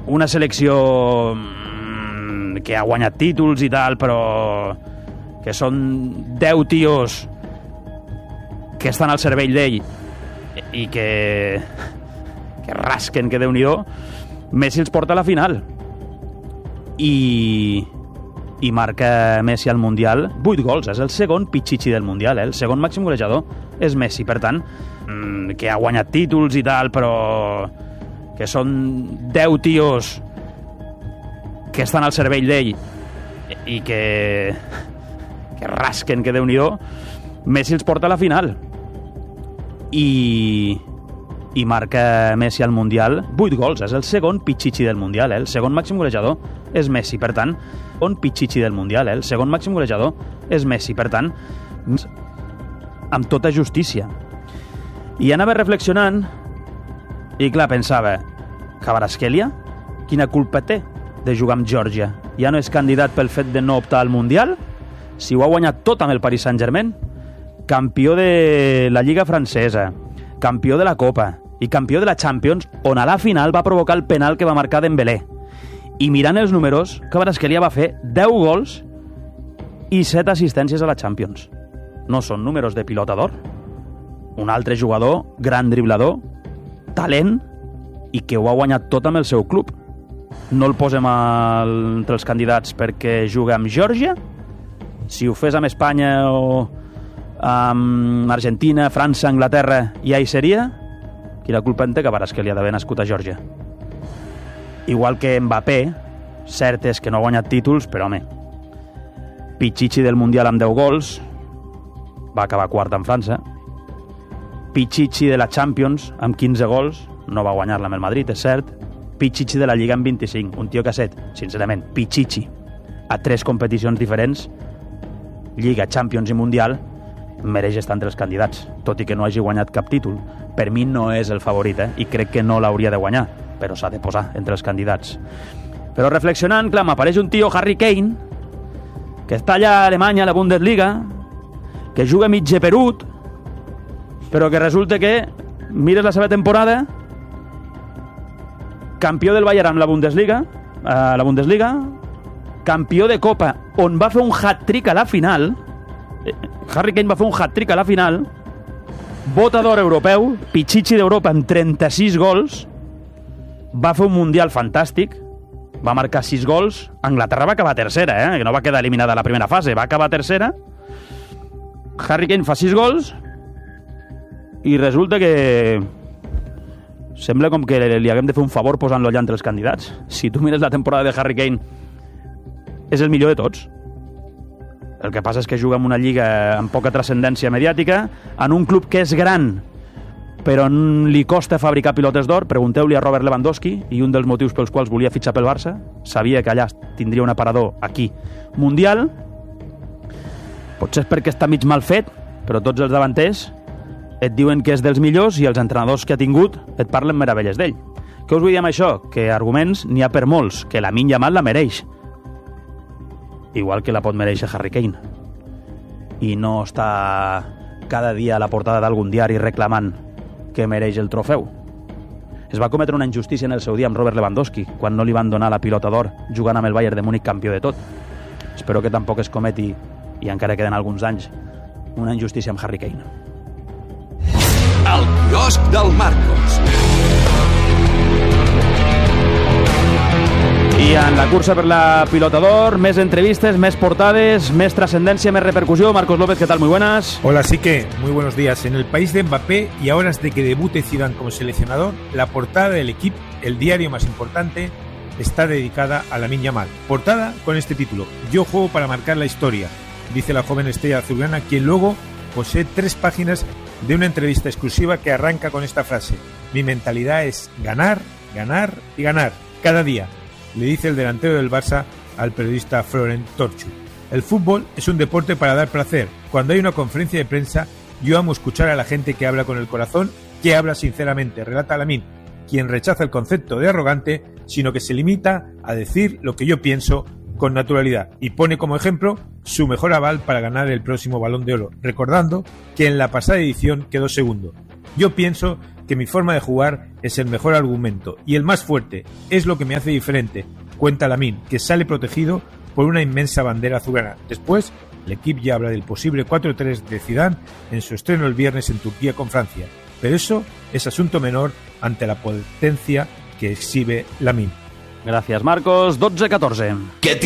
una selecció que ha guanyat títols i tal, però que són 10 tios que estan al cervell d'ell i que rasquen, que Déu-n'hi-do. Messi els porta a la final i marca Messi al Mundial 8 gols, és el segon pitxitxi del Mundial, el segon màxim golejador és Messi, per tant, que ha guanyat títols i tal, però que són 10 tios que estan al cervell d'ell i que rasquen, que Déu-n'hi-do. Messi els porta a la final i marca Messi al Mundial 8 gols, és el segon pitxitxi del Mundial, el segon màxim golejador és Messi, per tant, pitxitxi del Mundial, el segon màxim golejador és Messi, per tant, amb tota justícia. I anava reflexionant i clar, pensava, Kvaratskhelia, quina culpa té de jugar amb Geòrgia? Ja no és candidat pel fet de no optar al Mundial? Si ho ha guanyat tot amb el Paris Saint-Germain, campió de la Lliga francesa, campió de la Copa i campió de la Champions, on a la final va provocar el penal que va marcar Dembélé. I mirant els números, Kvaratskhelia va fer 10 gols i 7 assistències a la Champions. No són números de pilota d'or. Un altre jugador, gran driblador, talent, i que ho ha guanyat tot amb el seu club. No el posem entre els candidats perquè juga amb Geòrgia? Si ho fes amb Espanya o amb Argentina, França, Anglaterra, ja hi seria? Quina culpa en té Kvaratskhelia d'haver nascut a Geòrgia? Igual que Mbappé, cert és que no ha guanyat títols, però home, pitxitxi del Mundial amb 10 gols, va acabar quart en França, pitxitxi de la Champions amb 15 gols, no va guanyar-la amb el Madrid, és cert, pitxitxi de la Lliga amb 25, un tio que ha set, sincerament, pitxitxi a 3 competicions diferents, Lliga, Champions i Mundial, mereix estar entre els candidats, tot i que no hagi guanyat cap títol. Per mi no és el favorit, i crec que no l'hauria de guanyar, però s'ha de posar entre els candidats. Però reflexionant, clar, m'apareix un tio, Harry Kane, que està allà a Alemanya, a la Bundesliga, que juga mig geperut, però que resulta que mires la seva temporada, campió del Bayern amb la Bundesliga, campió de Copa, on va fer un hat-trick a la final. Harry Kane va fer un hat-trick a la final, votador europeu, pitxitxi d'Europa amb 36 gols, va fer un Mundial fantàstic, va marcar 6 gols, Anglaterra va acabar tercera, que no va quedar eliminada a la primera fase, va acabar tercera, Harry Kane fa 6 gols, i resulta que sembla com que li haguem de fer un favor posant-lo allà entre els candidats. Si tu mires la temporada de Harry Kane, és el millor de tots. El que passa és que juga en una lliga amb poca transcendència mediàtica, en un club que és gran, però li costa fabricar pilotes d'or. Pregunteu-li a Robert Lewandowski, i un dels motius pels quals volia fitxar pel Barça, sabia que allà tindria un aparador aquí mundial. Potser és perquè està mig mal fet, però tots els davanters et diuen que és dels millors i els entrenadors que ha tingut et parlen meravelles d'ell. Què us vull dir amb això? Que arguments n'hi ha per molts, que Lamine Yamal la mereix, igual que la pot mereixer Harry Kane, i no està cada dia a la portada d'algun diari reclamant que mereix el trofeu. Es va cometre una injustícia en el seu dia amb Robert Lewandowski, quan no li van donar la pilota d'or jugant amb el Bayern de Múnich campió de tot. Espero que tampoc es cometi, i encara queden alguns anys, una injustícia amb Harry Kane. El quiosc del Marcos. I en la cursa per la pilota d'or, més entrevistes, més portades, més trascendencia, més repercusión. Marcos López, ¿qué tal? Muy buenas. Hola, Sique, muy buenos días. En el país de Mbappé y a horas de que debute Zidane como seleccionador, la portada del Equipo, el diario más importante, está dedicada a Lamine Yamal. Portada con este título: Yo juego para marcar la historia, dice la joven estrella azulgrana, quien luego posee 3 páginas de una entrevista exclusiva que arranca con esta frase: mi mentalidad es ganar, ganar y ganar, cada día, le dice el delantero del Barça al periodista Florent Torchu. El fútbol es un deporte para dar placer. Cuando hay una conferencia de prensa, yo amo escuchar a la gente que habla con el corazón, que habla sinceramente, relata Lamine, quien rechaza el concepto de arrogante, sino que se limita a decir lo que yo pienso con naturalidad, y pone como ejemplo su mejor aval para ganar el próximo Balón de Oro, recordando que en la pasada edición quedó segundo. Yo pienso que mi forma de jugar es el mejor argumento y el más fuerte, es lo que me hace diferente, cuenta Lamine, que sale protegido por una inmensa bandera azulgrana. Después, el equipo ya habla del posible 4-3 de Zidane en su estreno el viernes en Turquía con Francia, pero eso es asunto menor ante la potencia que exhibe Lamine. Gràcies, Marcos. 12-14.